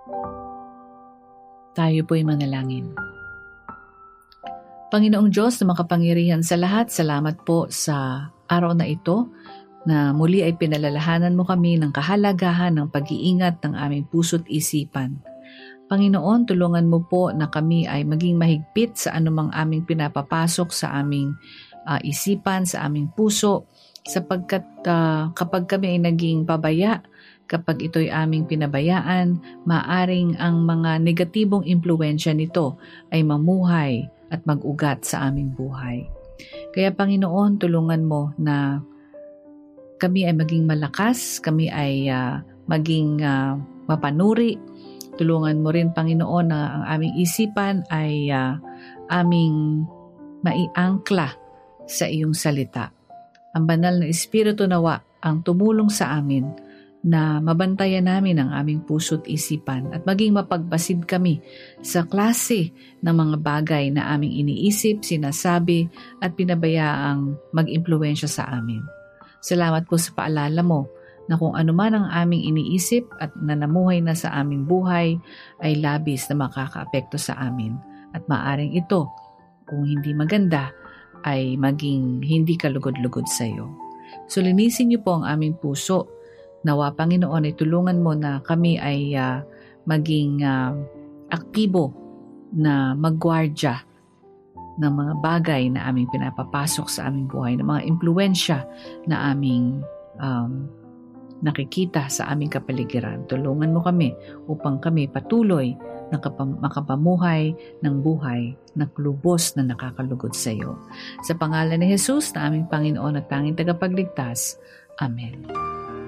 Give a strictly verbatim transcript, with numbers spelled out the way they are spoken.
Tayo po'y manalangin. Panginoong Diyos na makapangyarihan sa lahat, salamat po sa araw na ito na muli ay pinalalahanan mo kami ng kahalagahan ng pag-iingat ng aming puso't isipan. Panginoon, tulungan mo po na kami ay maging mahigpit sa anumang aming pinapapasok sa aming uh, isipan, sa aming puso, sapagkat uh, kapag kami ay naging pabaya, kapag ito'y aming pinabayaan, maaring ang mga negatibong impluwensya nito ay mamuhay at mag-ugat sa aming buhay. Kaya Panginoon, tulungan mo na kami ay maging malakas, kami ay uh, maging uh, mapanuri. Tulungan mo rin, Panginoon, na ang aming isipan ay uh, aming maiangkla sa iyong salita. Ang banal na Espiritu nawa ang tumulong sa amin na mabantayan namin ang aming puso't isipan at maging mapagbasid kami sa klase ng mga bagay na aming iniisip, sinasabi at pinabayaang mag-impluwensya sa amin. Salamat po sa paalala mo na kung ano man ang aming iniisip at nanamuhay na sa aming buhay ay labis na makakaapekto sa amin. At maaring ito, kung hindi maganda, ay maging hindi kalugod-lugod sa iyo. So linisin niyo po ang aming puso. Nawa Panginoon ay tulungan mo na kami ay uh, maging uh, aktibo na maggwardya ng mga bagay na aming pinapapasok sa aming buhay, ng mga impluwensya na aming um, nakikita sa aming kapaligiran. Tulungan mo kami upang kami patuloy na kapam- makapamuhay ng buhay na lubos na nakakalugod sa iyo. Sa pangalan ni Jesus na aming Panginoon at tanging tagapagligtas. Amen.